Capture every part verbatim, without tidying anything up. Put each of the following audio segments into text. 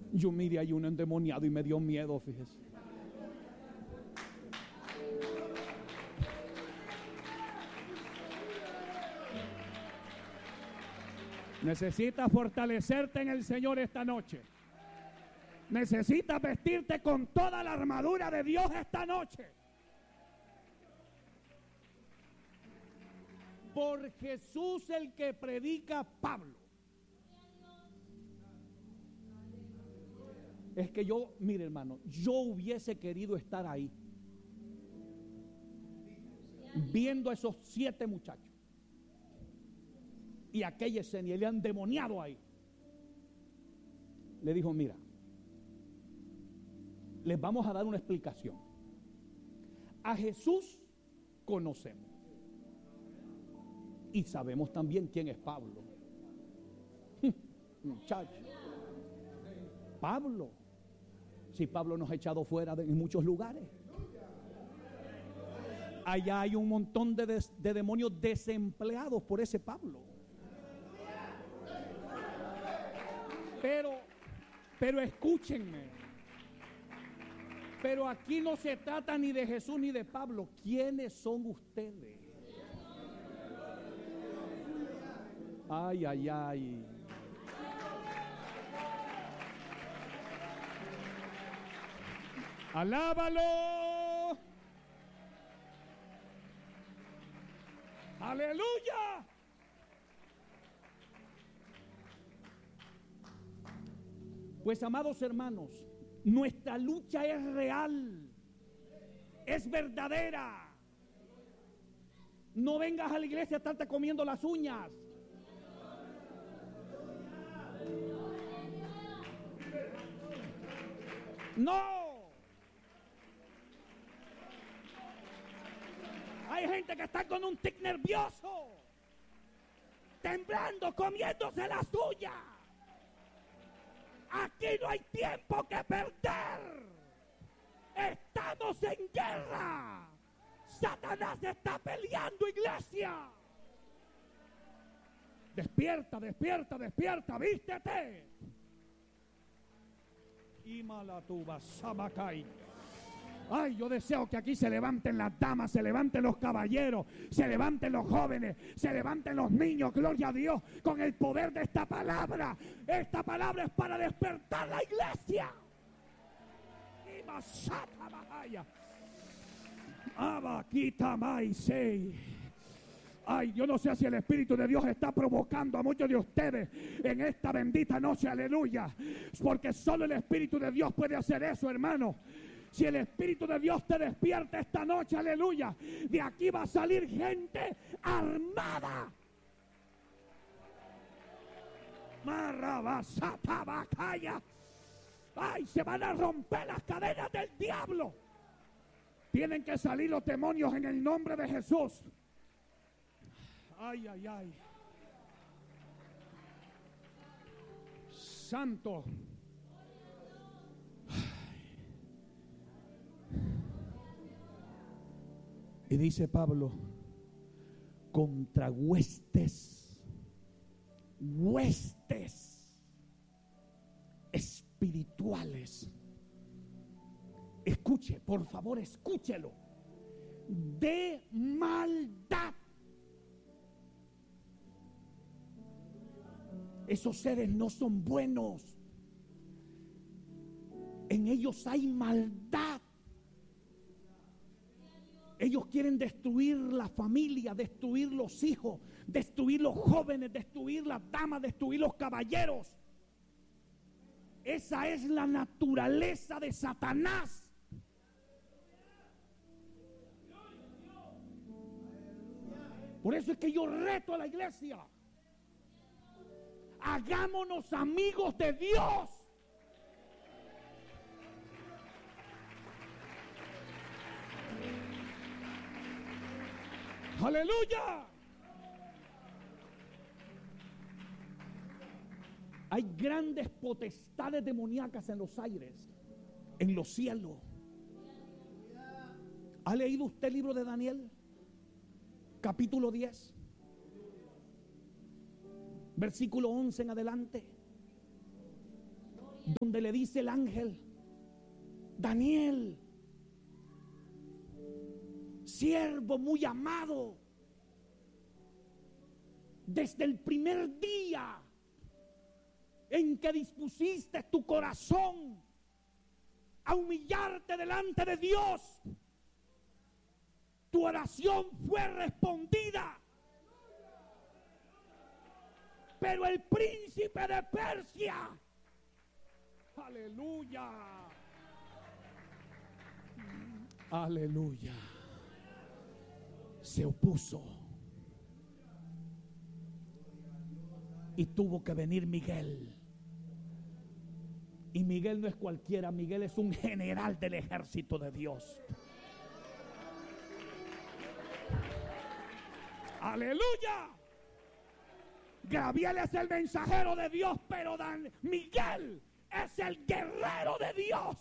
Yo miré ahí un endemoniado y me dio miedo, fíjese. Necesitas fortalecerte en el Señor esta noche. Necesitas vestirte con toda la armadura de Dios esta noche. Por Jesús el que predica Pablo. Es que yo, mire hermano, yo hubiese querido estar ahí, viendo a esos siete muchachos y aquella escena, y le han demoniado ahí. Le dijo: mira, les vamos a dar una explicación. A Jesús conocemos y sabemos también quién es Pablo. Muchacho, Pablo, si Pablo nos ha echado fuera de, en muchos lugares. Allá hay un montón de, des, de demonios desempleados por ese Pablo. Pero, pero escúchenme. Pero aquí no se trata ni de Jesús ni de Pablo. ¿Quiénes son ustedes? Ay, ay, ay. Alábalo. Aleluya. Pues, amados hermanos, nuestra lucha es real, es verdadera. No vengas a la iglesia a estarte comiendo las uñas. No. Hay gente que está con un tic nervioso, temblando, comiéndose las uñas. Aquí no hay tiempo que perder. Estamos en guerra. Satanás está peleando, iglesia. Despierta, despierta, despierta, vístete. Y malatuba sabacay. Ay, yo deseo que aquí se levanten las damas, se levanten los caballeros, se levanten los jóvenes, se levanten los niños, gloria a Dios, con el poder de esta palabra. Esta palabra es para despertar la iglesia. Y masata bahaya. Abaquita maisei. Ay, yo no sé si el Espíritu de Dios está provocando a muchos de ustedes en esta bendita noche, aleluya. Porque solo el Espíritu de Dios puede hacer eso, hermano. Si el Espíritu de Dios te despierta esta noche, aleluya, de aquí va a salir gente armada. Marrabasatavacaya. Ay, se van a romper las cadenas del diablo. Tienen que salir los demonios en el nombre de Jesús. Ay, ay, ay. Santo. Y dice Pablo, contra huestes, huestes espirituales. Escuche, por favor, escúchelo. De maldad. Esos seres no son buenos. En ellos hay maldad. Ellos quieren destruir la familia, destruir los hijos, destruir los jóvenes, destruir las damas, destruir los caballeros. Esa es la naturaleza de Satanás. Por eso es que yo reto a la iglesia. Hagámonos amigos de Dios. Aleluya. Hay grandes potestades demoníacas en los aires, en los cielos. ¿Ha leído usted el libro de Daniel? Capítulo diez, versículo once en adelante. donde le dice el ángel: Daniel, siervo muy amado, desde el primer día en que dispusiste tu corazón a humillarte delante de Dios, tu oración fue respondida. Pero el príncipe de Persia, aleluya, aleluya, se opuso. Y tuvo que venir Miguel. Y Miguel no es cualquiera, Miguel es un general del ejército de Dios. Aleluya. Gabriel es el mensajero de Dios, pero Dan Miguel es el guerrero de Dios.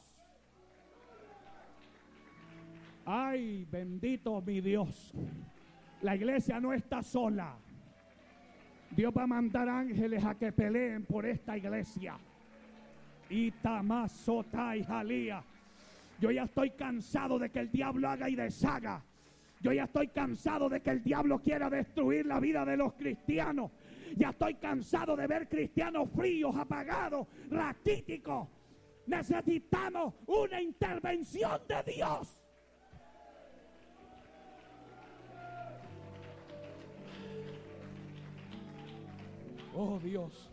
Ay, bendito mi Dios. La iglesia no está sola. Dios va a mandar ángeles a que peleen por esta iglesia. Itamasota y Jalía. Yo ya estoy cansado de que el diablo haga y deshaga. Yo ya estoy cansado de que el diablo quiera destruir la vida de los cristianos. Ya estoy cansado de ver cristianos fríos, apagados, raquíticos. Necesitamos una intervención de Dios. Oh Dios.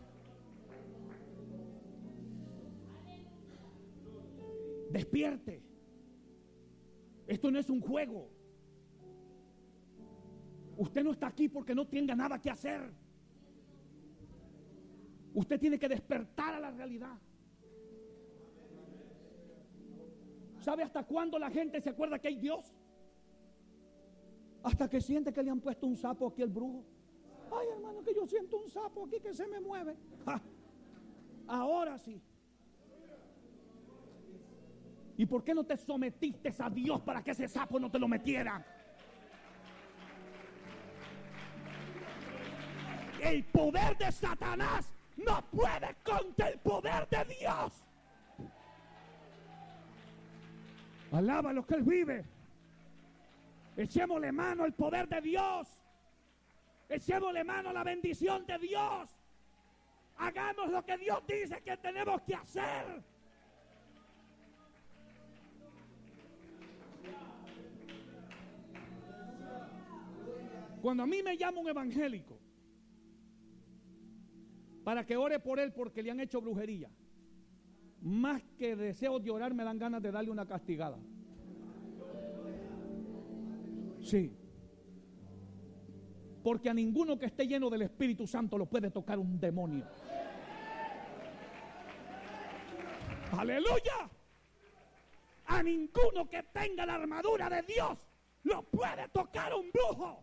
Despierte. Esto no es un juego. Usted no está aquí porque no tenga nada que hacer. Usted tiene que despertar a la realidad. ¿Sabe hasta cuándo la gente se acuerda que hay Dios? Hasta que siente que le han puesto un sapo aquí al brujo. Ay, hermano, que yo siento un sapo aquí que se me mueve. ¡Ja! Ahora sí. ¿Y por qué no te sometiste a Dios para que ese sapo no te lo metiera? El poder de Satanás no puede contra el poder de Dios. Alaba lo que Él vive. Echémosle mano al poder de Dios. Echémosle mano a la bendición de Dios. Hagamos lo que Dios dice que tenemos que hacer. Cuando a mí me llama un evangélico para que ore por él porque le han hecho brujería, más que deseos de orar me dan ganas de darle una castigada. Sí. Porque a ninguno que esté lleno del Espíritu Santo lo puede tocar un demonio. Aleluya. A ninguno que tenga la armadura de Dios lo puede tocar un brujo.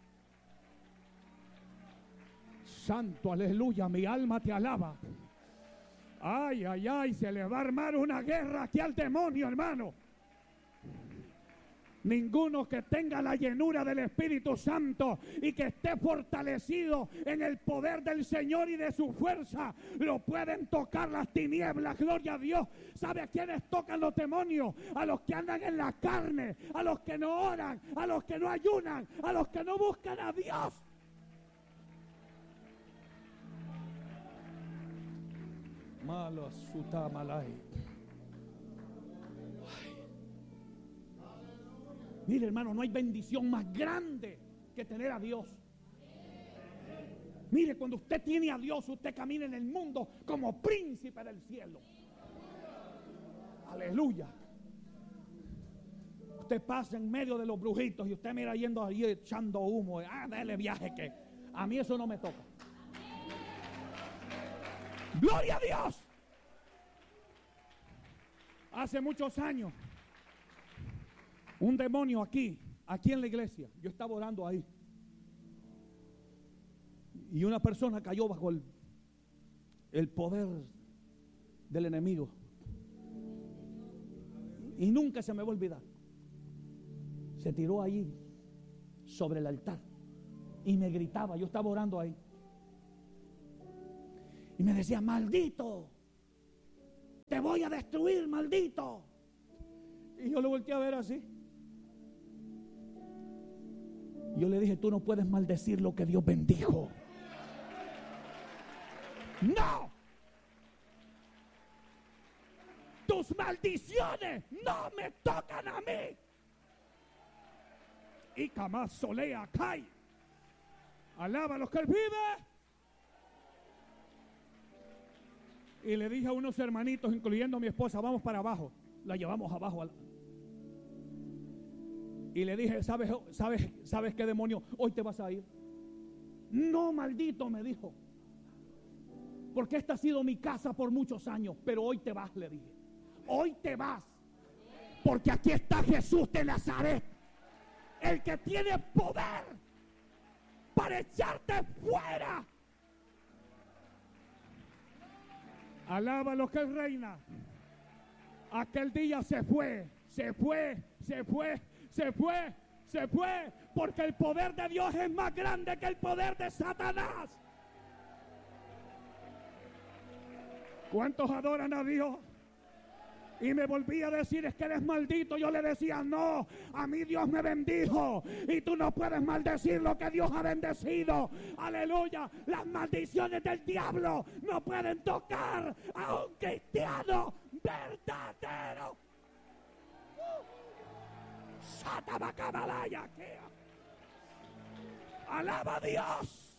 Santo, aleluya, mi alma te alaba. Ay, ay, ay, se le va a armar una guerra aquí al demonio, hermano. Ninguno que tenga la llenura del Espíritu Santo y que esté fortalecido en el poder del Señor y de su fuerza, lo pueden tocar las tinieblas, gloria a Dios. ¿Sabe a quiénes tocan los demonios? A los que andan en la carne, a los que no oran, a los que no ayunan, a los que no buscan a Dios. Malo asuta malay. Mire, hermano, no hay bendición más grande que tener a Dios. Mire, cuando usted tiene a Dios, usted camina en el mundo como príncipe del cielo. Aleluya. Usted pasa en medio de los brujitos y usted mira yendo ahí echando humo. Ah, dale viaje, que a mí eso no me toca. ¡Gloria a Dios! Hace muchos años, un demonio aquí, aquí en la iglesia, yo estaba orando ahí, y una persona cayó bajo el, el poder del enemigo, y nunca se me va a olvidar. Se tiró ahí sobre el altar y me gritaba, yo estaba orando ahí, y me decía: maldito, te voy a destruir, maldito. Y yo lo volteé a ver así. Yo le dije, tú no puedes maldecir lo que Dios bendijo. No. Tus maldiciones no me tocan a mí. Y jamás solea cae. Alaba a los que él vive. Y le dije a unos hermanitos, incluyendo a mi esposa, vamos para abajo. La llevamos abajo. A la... Y le dije, ¿sabes, sabes, ¿sabes qué, demonio? Hoy te vas a ir. No, maldito, me dijo. Porque esta ha sido mi casa por muchos años. Pero hoy te vas, le dije. Hoy te vas. Porque aquí está Jesús de Nazaret. El que tiene poder para echarte fuera. Alaba a los que él reina. Aquel día se fue, se fue, se fue, se fue, se fue. Porque el poder de Dios es más grande que el poder de Satanás. ¿Cuántos adoran a Dios? Y me volví a decir, es que eres maldito. Yo le decía, no, a mí Dios me bendijo. Y tú no puedes maldecir lo que Dios ha bendecido. Aleluya. Las maldiciones del diablo no pueden tocar a un cristiano verdadero. Satabacabalaya. Alaba a Dios.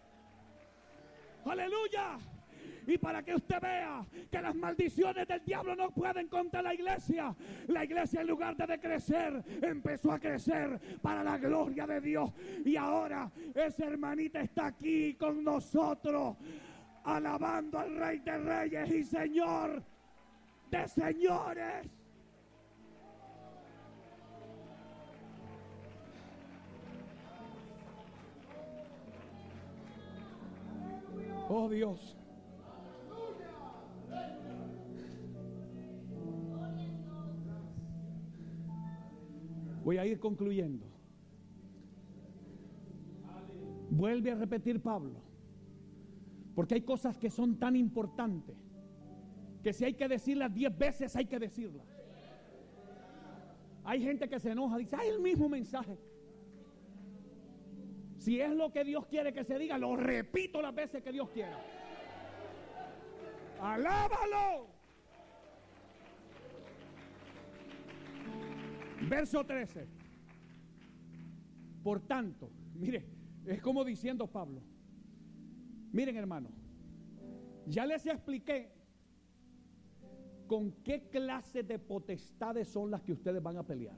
Aleluya. Y para que usted vea que las maldiciones del diablo no pueden contra la iglesia, la iglesia en lugar de decrecer, empezó a crecer para la gloria de Dios. Y ahora esa hermanita está aquí con nosotros, alabando al Rey de Reyes y Señor de Señores. Oh Dios. Voy a ir concluyendo. Vuelve a repetir Pablo, porque hay cosas que son tan importantes que si hay que decirlas diez veces hay que decirlas. Hay gente que se enoja, dice, ay, el mismo mensaje. Si es lo que Dios quiere que se diga, lo repito las veces que Dios quiera. Alábalo. Verso trece. Por tanto, mire, es como diciendo Pablo, miren hermano, ya les expliqué con qué clase de potestades son las que ustedes van a pelear.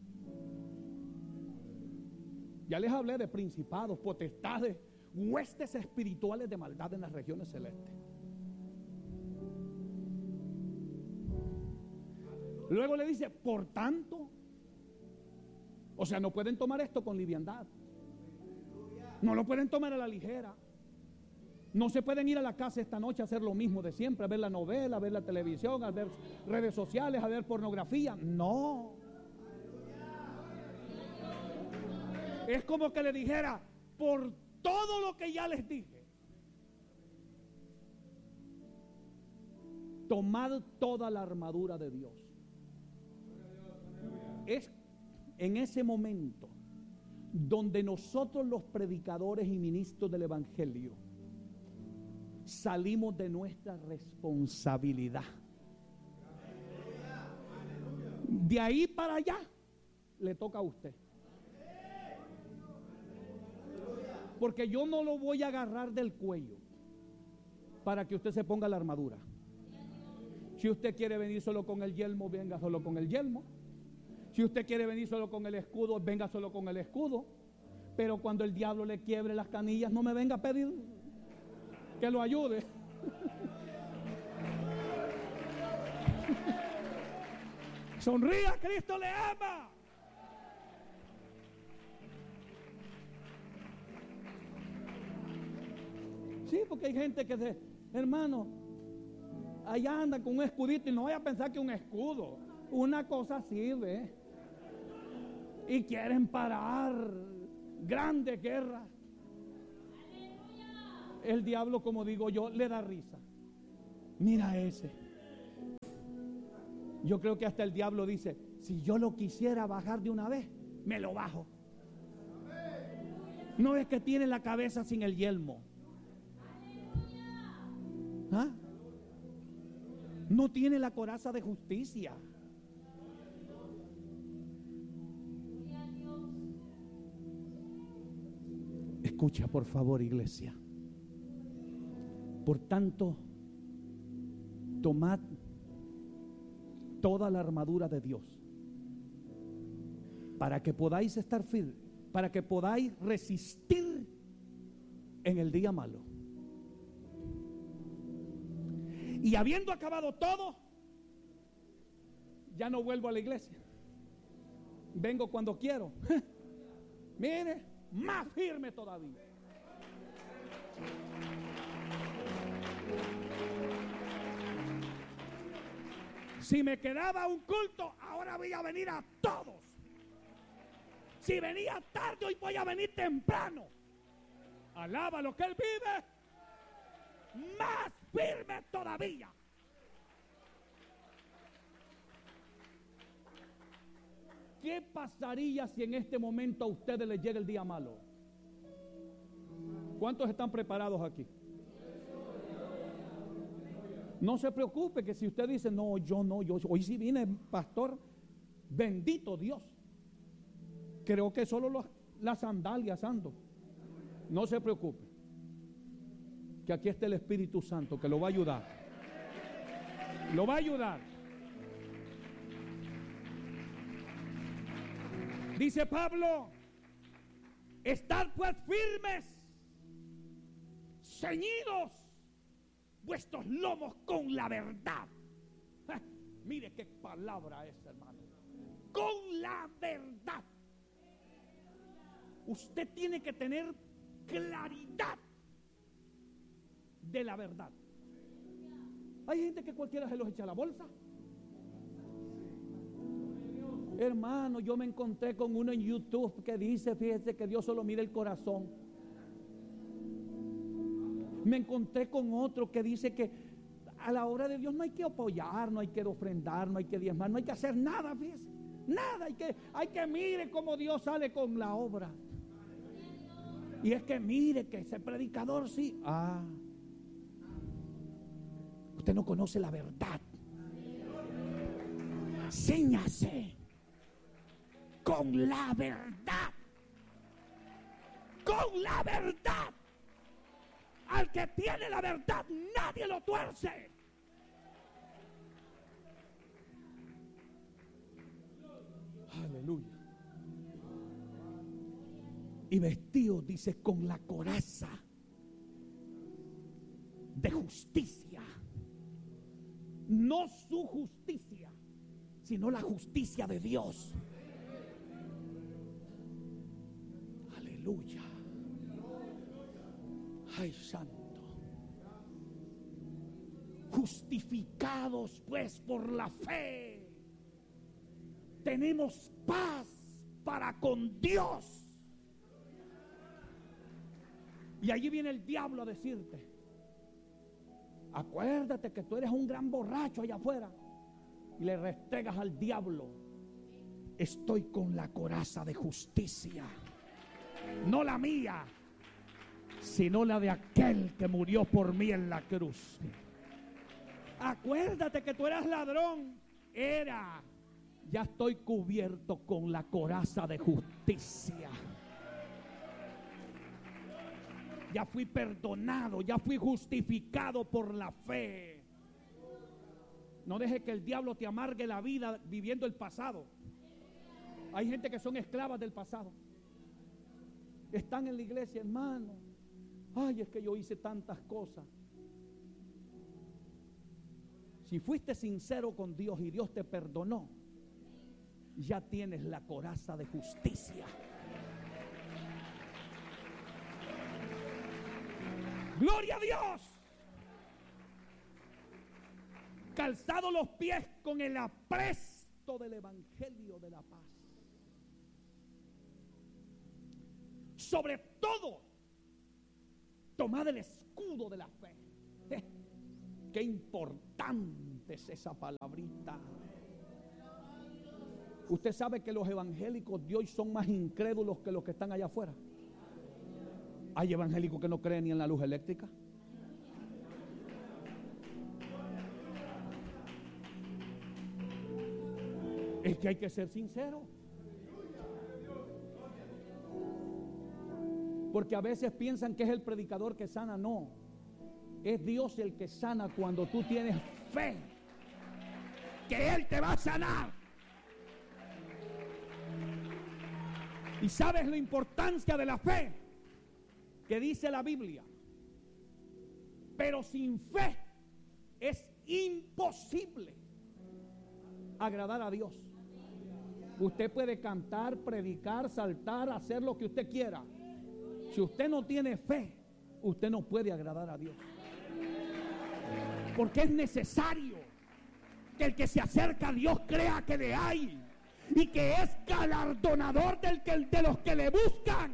Ya les hablé de principados, potestades, huestes espirituales de maldad en las regiones celestes. Luego le dice, por tanto, o sea, no pueden tomar esto con liviandad. No lo pueden tomar a la ligera. No se pueden ir a la casa esta noche a hacer lo mismo de siempre, a ver la novela, a ver la televisión, a ver redes sociales, a ver pornografía. No. Es como que le dijera, por todo lo que ya les dije, tomad toda la armadura de Dios. Es en ese momento donde nosotros los predicadores y ministros del Evangelio salimos de nuestra responsabilidad. De ahí para allá le toca a usted. Porque yo no lo voy a agarrar del cuello para que usted se ponga la armadura. Si usted quiere venir solo con el yelmo, venga solo con el yelmo. Si usted quiere venir solo con el escudo, venga solo con el escudo. Pero cuando el diablo le quiebre las canillas, no me venga a pedir que lo ayude. Sonría, Cristo le ama. Sí, porque hay gente que dice, hermano, allá anda con un escudito y no vaya a pensar que un escudo, una cosa sirve. Y quieren parar grandes guerras. El diablo, como digo yo, le da risa. Mira ese. Yo creo que hasta el diablo dice: si yo lo quisiera bajar de una vez, me lo bajo. No es que tiene la cabeza sin el yelmo. ¿Ah? No tiene la coraza de justicia. Escucha, por favor, iglesia. Por tanto, tomad toda la armadura de Dios para que podáis estar firmes, para que podáis resistir en el día malo. Y habiendo acabado todo, ya no vuelvo a la iglesia. Vengo cuando quiero. Mire, más firme todavía. Si me quedaba un culto, ahora voy a venir a todos. Si venía tarde, hoy voy a venir temprano. Alaba lo que Él vive. Más firme todavía. ¿Qué pasaría si en este momento a ustedes les llega el día malo? ¿Cuántos están preparados aquí? No se preocupe que si usted dice: no, yo no, yo hoy sí vine, pastor, bendito Dios. Creo que solo los, las sandalias ando. No se preocupe, que aquí está el Espíritu Santo que lo va a ayudar. Lo va a ayudar. Dice Pablo: estad pues firmes, ceñidos vuestros lomos con la verdad. Eh, mire qué palabra es, hermano. Con la verdad. Usted tiene que tener claridad de la verdad. Hay gente que cualquiera se los echa a la bolsa. Hermano, yo me encontré con uno en YouTube que dice, fíjese que Dios solo mira el corazón. Me encontré con otro que dice que a la obra de Dios no hay que apoyar, no hay que ofrendar, no hay que diezmar, no hay que hacer nada, fíjese, nada, hay que, hay que mire cómo Dios sale con la obra. Y es que mire que ese predicador sí, ah, usted no conoce la verdad. Céñase con la verdad, con la verdad. Al que tiene la verdad, nadie lo tuerce. Aleluya. Y vestido, dice, con la coraza de justicia. No su justicia, sino la justicia de Dios. Aleluya. Ay, santo. Justificados pues por la fe, tenemos paz para con Dios. Y allí viene el diablo a decirte: acuérdate que tú eres un gran borracho allá afuera. Y le restregas al diablo: estoy con la coraza de justicia, no la mía, sino la de aquel que murió por mí en la cruz. Acuérdate que tú eras ladrón. Era. Ya estoy cubierto con la coraza de justicia. Ya fui perdonado, ya fui justificado por la fe. No deje que el diablo te amargue la vida viviendo el pasado. Hay gente que son esclavas del pasado. Están en la iglesia, hermano. Ay, es que yo hice tantas cosas. Si fuiste sincero con Dios y Dios te perdonó, ya tienes la coraza de justicia. ¡Gloria a Dios! Calzado los pies con el apresto del evangelio de la paz. Sobre todo, tomad el escudo de la fe. Eh, qué importante es esa palabrita. Usted sabe que los evangélicos de hoy son más incrédulos que los que están allá afuera. Hay evangélicos que no creen ni en la luz eléctrica. Es que hay que ser sincero. Porque a veces piensan que es el predicador que sana. No, es Dios el que sana cuando tú tienes fe que Él te va a sanar. ¿Y sabes la importancia de la fe? Que dice la Biblia: pero sin fe es imposible agradar a Dios. Usted puede cantar, predicar, saltar, hacer lo que usted quiera. Si usted no tiene fe, usted no puede agradar a Dios. Porque es necesario que el que se acerca a Dios crea que le hay y que es galardonador del que, de los que le buscan.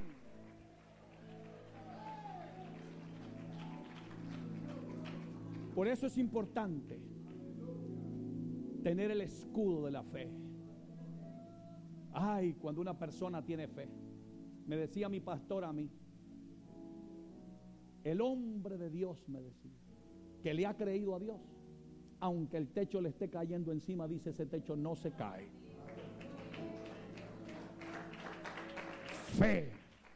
Por eso es importante tener el escudo de la fe. Ay, cuando una persona tiene fe. Me decía mi pastor a mí, el hombre de Dios, me decía, que le ha creído a Dios, aunque el techo le esté cayendo encima, dice, ese techo no se cae. Fe.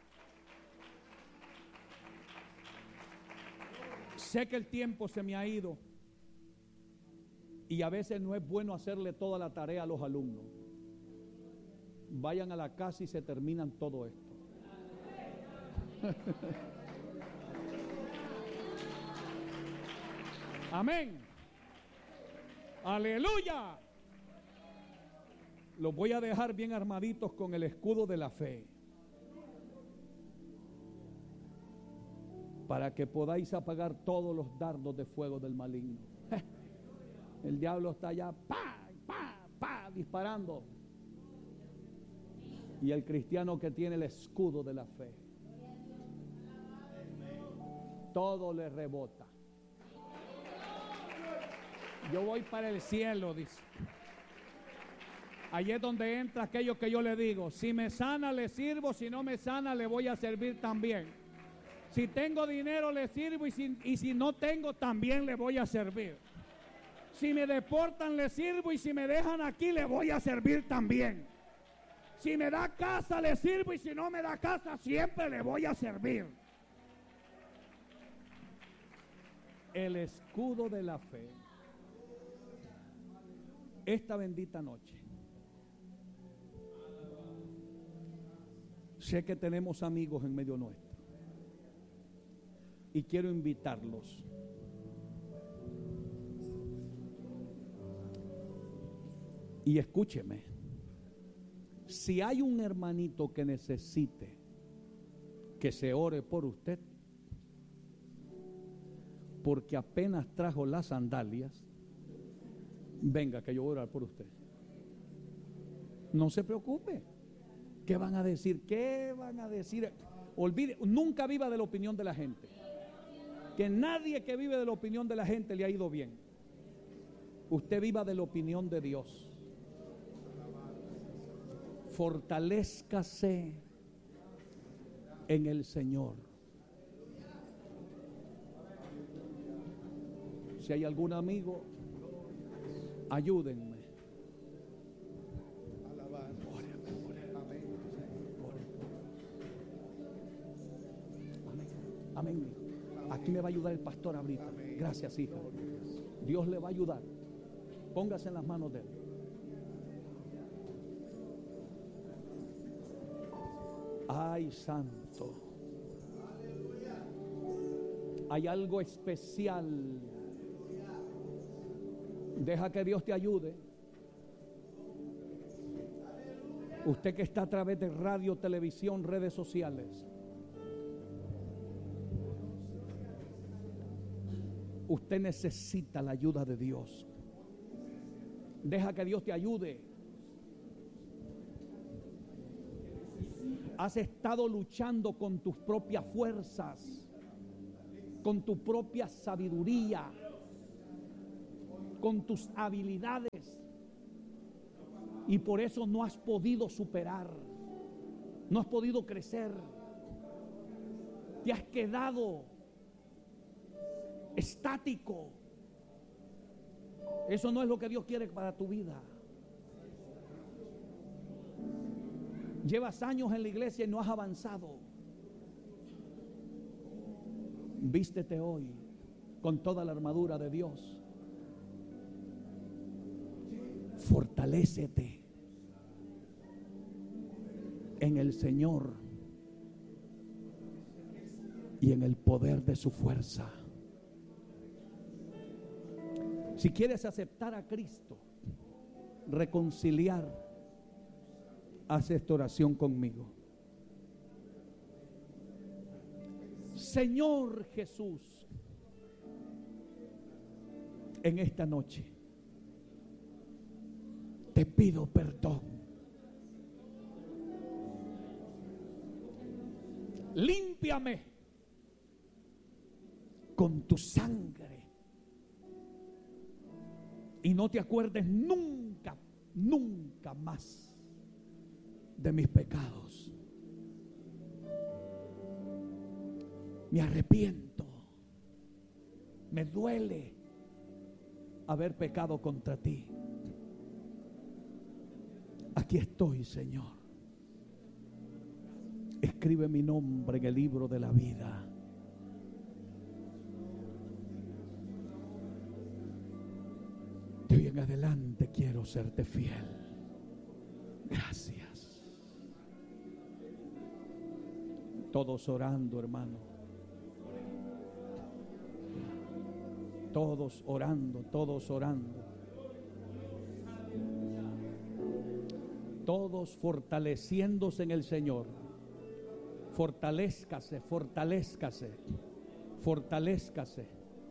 Sé que el tiempo se me ha ido y a veces no es bueno hacerle toda la tarea a los alumnos. Vayan a la casa y se terminan todo esto. Amén. Aleluya. Los voy a dejar bien armaditos con el escudo de la fe, para que podáis apagar todos los dardos de fuego del maligno. El diablo está allá, pa, pa, pa, disparando. Y el cristiano que tiene el escudo de la fe, todo le rebota. Yo voy para el cielo, dice. Allí es donde entra aquello que yo le digo: si me sana, le sirvo; si no me sana, le voy a servir también. Si tengo dinero, le sirvo; y si, y si no tengo, también le voy a servir. Si me deportan, le sirvo; y si me dejan aquí, le voy a servir también. Si me da casa, le sirvo; y si no me da casa, siempre le voy a servir. El escudo de la fe. Esta bendita noche, sé que tenemos amigos en medio nuestro y quiero invitarlos y escúcheme. Si hay un hermanito que necesite que se ore por usted, porque apenas trajo las sandalias, venga que yo voy a orar por usted. No se preocupe. ¿Qué van a decir? ¿Qué van a decir? Olvide, nunca viva de la opinión de la gente. Que nadie que vive de la opinión de la gente le ha ido bien. Usted viva de la opinión de Dios. Fortalézcase en el Señor. Si hay algún amigo, ayúdenme. Amén. Aquí me va a ayudar el pastor ahorita. Gracias, hija. Dios le va a ayudar. Póngase en las manos de él. Ay, santo. Hay algo especial. Deja que Dios te ayude. Usted que está a través de radio, televisión, redes sociales, usted necesita la ayuda de Dios. Deja que Dios te ayude. Has estado luchando con tus propias fuerzas, con tu propia sabiduría, con tus habilidades. Y por eso no has podido superar, no has podido crecer. Te has quedado estático. Eso no es lo que Dios quiere para tu vida. Llevas años en la iglesia y no has avanzado. Vístete hoy con toda la armadura de Dios. Fortalécete en el Señor y en el poder de su fuerza. Si quieres aceptar a Cristo, reconciliar, haz esta oración conmigo. Señor Jesús, en esta noche te pido perdón. Límpiame con tu sangre y no te acuerdes nunca, nunca más de mis pecados. Me arrepiento, me duele haber pecado contra ti. Aquí estoy, Señor. Escribe mi nombre en el libro de la vida. De hoy en adelante quiero serte fiel. Gracias. Todos orando, hermano. Todos orando, todos orando. Todos fortaleciéndose en el Señor. Fortalézcase, fortalézcase, fortalézcase.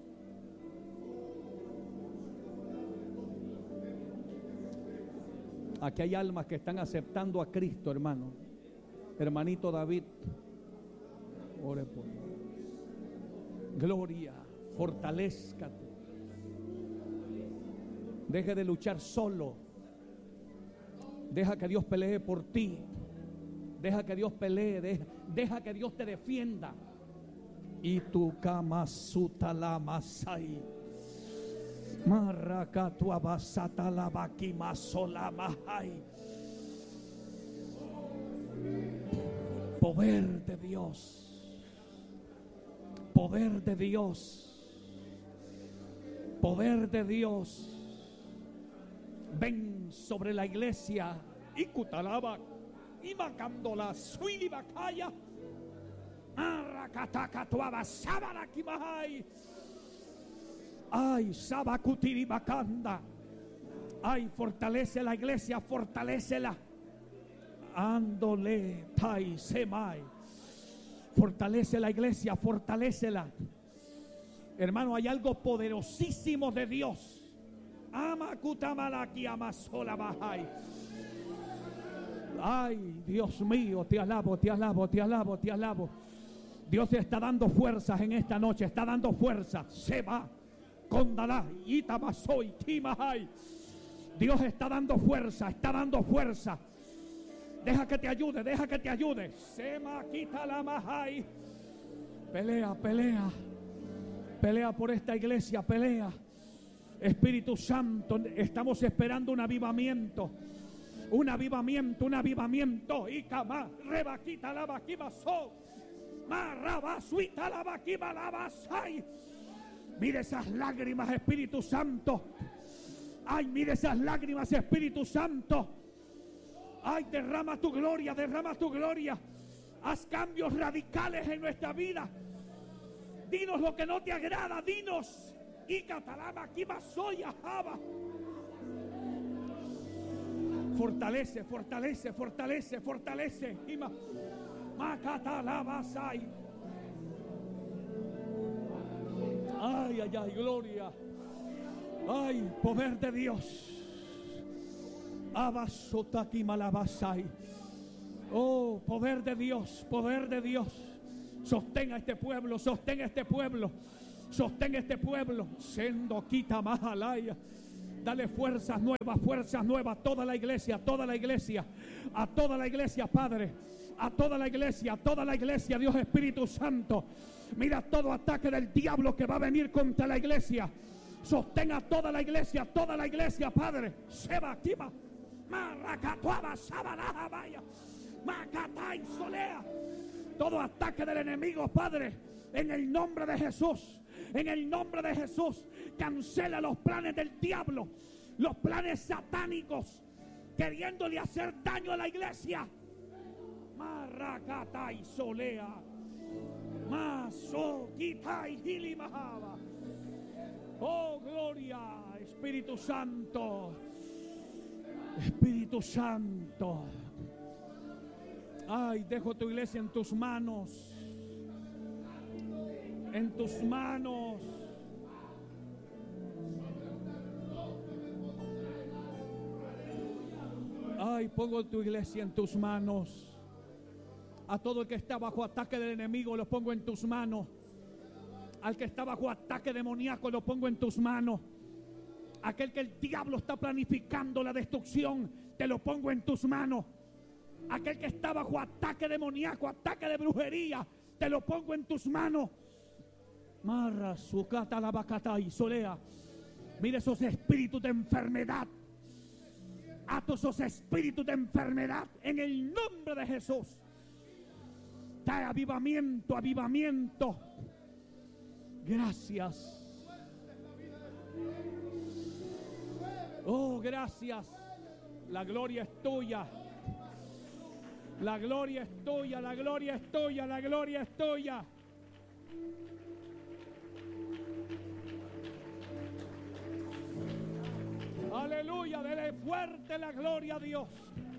Aquí hay almas que están aceptando a Cristo, hermano. Hermanito David, ore por mí. Gloria, fortalézcate. Deje de luchar solo. Deja que Dios pelee por ti. Deja que Dios pelee. Deja, deja que Dios te defienda. Y tu cama sutala masai. Maracatu abasata la bakima sola mahai. Poder de Dios. Poder de Dios. Poder de Dios. Ven sobre la iglesia. Y kutalaba. Y macándola. Suili bakaya. Arrakataka tuaba sabaraki mahai. Ay, sabakutiri bakanda. Ay, fortalece la iglesia, fortalécela. Ándole, tai semai. Fortalece la iglesia, fortalécela. Hermano, hay algo poderosísimo de Dios. Amakutamalaki amasola bahai. Ay, Dios mío, te alabo, te alabo, te alabo, te alabo. Dios te está dando fuerzas en esta noche, está dando fuerzas. Se va. Condalá, Itabasoy, Timahai. Dios está dando fuerza, está dando fuerza. Deja que te ayude, deja que te ayude. Sema quita la mahai. Pelea, pelea. Pelea por esta iglesia, pelea. Espíritu Santo, estamos esperando un avivamiento. Un avivamiento, un avivamiento. Y cama, rebaquita la vaquima so. Marrabasuita la vaquima la basai. Mire esas lágrimas, Espíritu Santo. Ay, mire esas lágrimas, Espíritu Santo. Ay, derrama tu gloria, derrama tu gloria. Haz cambios radicales en nuestra vida. Dinos lo que no te agrada, dinos. Y catalama, aquí más soy, ajaba. Fortalece, fortalece, fortalece, fortalece. Ima, macatalabasai. Ay, ay, ay, gloria. Ay, poder de Dios. Abasotaki malabasai. Oh, poder de Dios, poder de Dios. Sostén a este pueblo, sostén a este pueblo. Sostén a este pueblo. Sendo quita mahalaya. Dale fuerzas nuevas, fuerzas nuevas a toda la iglesia, a toda la iglesia, a toda la iglesia, Padre, a toda la iglesia, a toda la iglesia, Dios Espíritu Santo. Mira todo ataque del diablo que va a venir contra la iglesia. Sostén a toda la iglesia, toda la iglesia, Padre. Seba, Kima, Maracatuaba, Sabanaja, Vaya, Macatay, Solea. Todo ataque del enemigo, Padre, en el nombre de Jesús, en el nombre de Jesús, cancela los planes del diablo, los planes satánicos, queriéndole hacer daño a la iglesia. Maracatay, Solea, Maso, Kitai, Hilimahaba. Oh, gloria, Espíritu Santo, Espíritu Santo. Ay, dejo tu iglesia en tus manos, en tus manos. Ay, pongo tu iglesia en tus manos. A todo el que está bajo ataque del enemigo lo pongo en tus manos. Al que está bajo ataque demoníaco lo pongo en tus manos. Aquel que el diablo está planificando la destrucción, te lo pongo en tus manos. Aquel que está bajo ataque demoníaco, ataque de brujería, te lo pongo en tus manos. Marra, sucata, la bacata y solea. Mira esos espíritus de enfermedad. Ato esos espíritus de enfermedad en el nombre de Jesús. Trae avivamiento, avivamiento. Gracias. Oh, gracias. La gloria es tuya. La gloria es tuya, la gloria es tuya, la gloria es tuya. Aleluya, dele fuerte la gloria a Dios.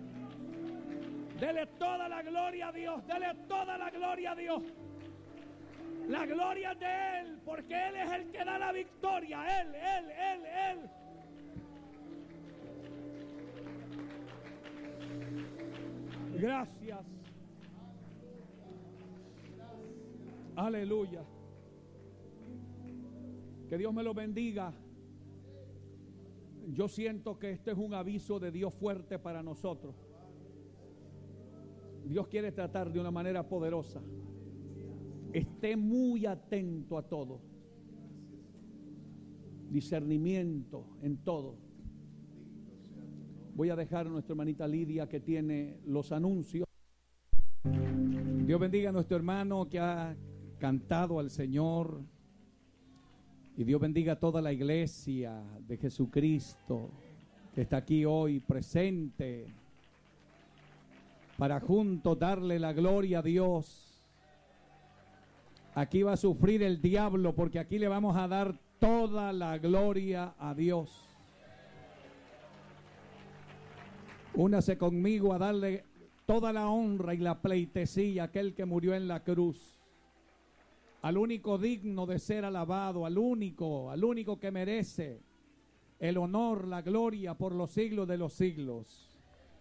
Dele toda la gloria a Dios, dele toda la gloria a Dios. La gloria es de Él, porque Él es el que da la victoria. Él, Él, Él, Él. Gracias. Aleluya. Que Dios me lo bendiga. Yo siento que este es un aviso de Dios fuerte para nosotros. Dios quiere tratar de una manera poderosa. Esté muy atento a todo. Discernimiento en todo. Voy a dejar a nuestra hermanita Lidia que tiene los anuncios. Dios bendiga a nuestro hermano que ha cantado al Señor. Y Dios bendiga a toda la iglesia de Jesucristo que está aquí hoy presente para juntos darle la gloria a Dios. Aquí va a sufrir el diablo porque aquí le vamos a dar toda la gloria a Dios. Únase conmigo a darle toda la honra y la pleitesía a aquel que murió en la cruz. Al único digno de ser alabado, al único, al único que merece el honor, la gloria por los siglos de los siglos.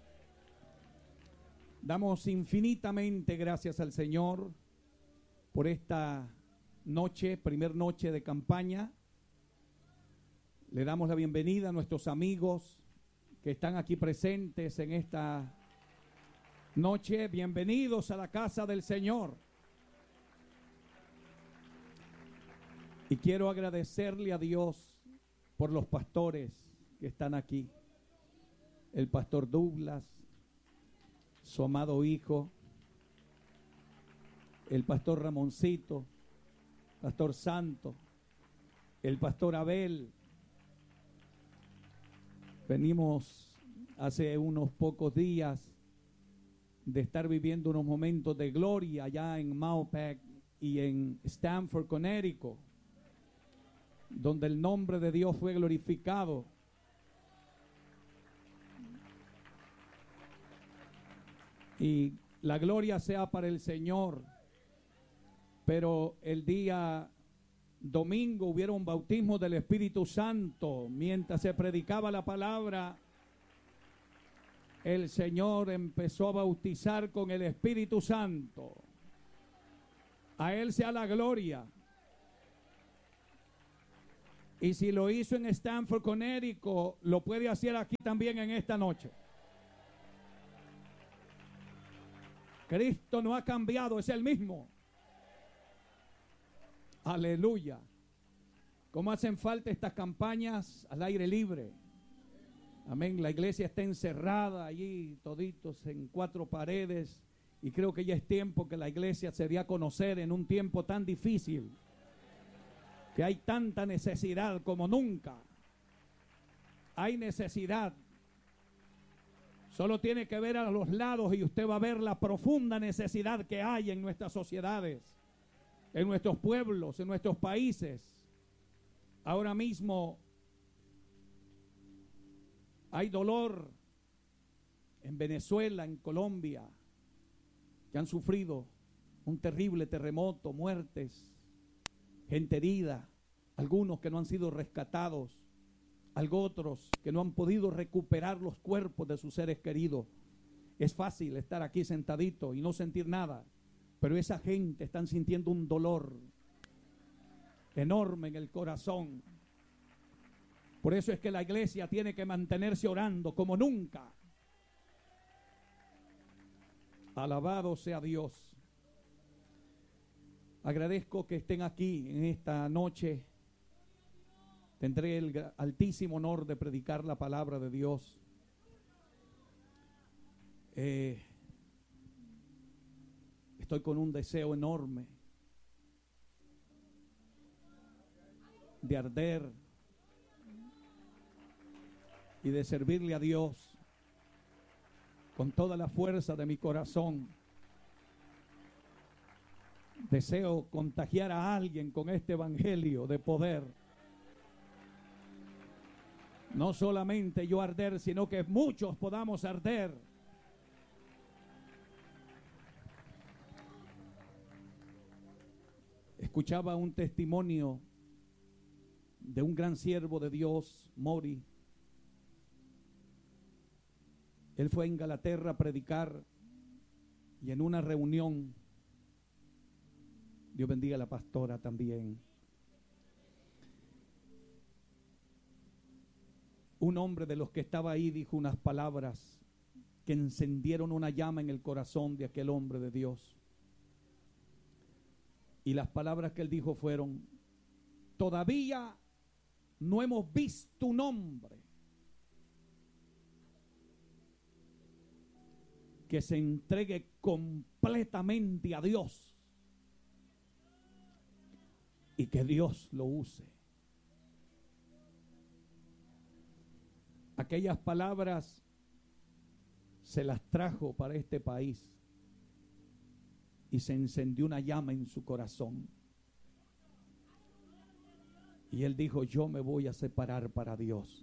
Damos infinitamente gracias al Señor por esta noche, primer noche de campaña. Le damos la bienvenida a nuestros amigos que están aquí presentes en esta noche. Bienvenidos a la casa del Señor. Y quiero agradecerle a Dios por los pastores que están aquí. El pastor Douglas, su amado hijo, el pastor Ramoncito, pastor Santo, el pastor Abel. Venimos hace unos pocos días de estar viviendo unos momentos de gloria allá en Mahopac y en Stamford, Connecticut, donde el nombre de Dios fue glorificado. Y la gloria sea para el Señor. Pero el día domingo hubieron bautismo del Espíritu Santo. Mientras se predicaba la palabra, el Señor empezó a bautizar con el Espíritu Santo. A Él sea la gloria. Y si lo hizo en Stamford, Connecticut, lo puede hacer aquí también en esta noche. Cristo no ha cambiado, es el mismo. Aleluya. ¿Cómo hacen falta estas campañas al aire libre? Amén. La iglesia está encerrada allí, toditos en cuatro paredes. Y creo que ya es tiempo que la iglesia se dé a conocer en un tiempo tan difícil. Que hay tanta necesidad como nunca. Hay necesidad. Solo tiene que ver a los lados y usted va a ver la profunda necesidad que hay en nuestras sociedades, en nuestros pueblos, en nuestros países. Ahora mismo hay dolor en Venezuela, en Colombia, que han sufrido un terrible terremoto, muertes, gente herida, algunos que no han sido rescatados, algo otros que no han podido recuperar los cuerpos de sus seres queridos. Es fácil estar aquí sentadito y no sentir nada, pero esa gente están sintiendo un dolor enorme en el corazón. Por eso es que la iglesia tiene que mantenerse orando como nunca. Alabado sea Dios. Agradezco que estén aquí en esta noche. Tendré el altísimo honor de predicar la palabra de Dios. Eh, estoy con un deseo enorme de arder y de servirle a Dios con toda la fuerza de mi corazón. Deseo contagiar a alguien con este evangelio de poder. No solamente yo arder, sino que muchos podamos arder. Escuchaba un testimonio de un gran siervo de Dios, Mori. Él fue a Inglaterra a predicar y en una reunión, Dios bendiga a la pastora también, un hombre de los que estaba ahí dijo unas palabras que encendieron una llama en el corazón de aquel hombre de Dios. Y las palabras que él dijo fueron: todavía no hemos visto un hombre que se entregue completamente a Dios y que Dios lo use. Aquellas palabras se las trajo para este país y se encendió una llama en su corazón. Y él dijo: yo me voy a separar para Dios.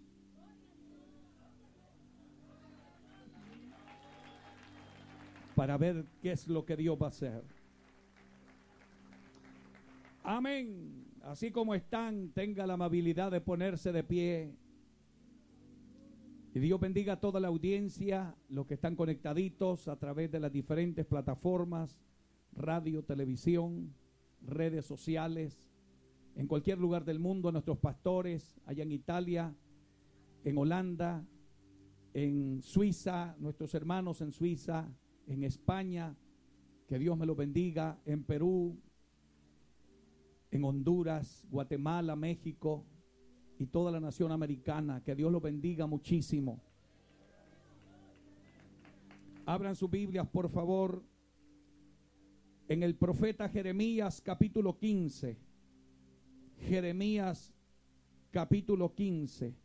Para ver qué es lo que Dios va a hacer. Amén. Así como están, tenga la amabilidad de ponerse de pie. Y Dios bendiga a toda la audiencia, los que están conectaditos a través de las diferentes plataformas, radio, televisión, redes sociales, en cualquier lugar del mundo, nuestros pastores, allá en Italia, en Holanda, en Suiza, nuestros hermanos en Suiza, en España, que Dios me los bendiga, en Perú, en Honduras, Guatemala, México y toda la nación americana, que Dios los bendiga muchísimo. Abran sus Biblias, por favor, en el profeta Jeremías capítulo quince. Jeremías capítulo quince.